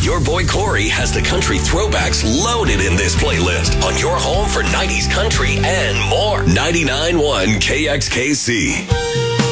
Your boy Corey has the country throwbacks loaded in this playlist on your home for 90s country and more. 99.1 KXKC.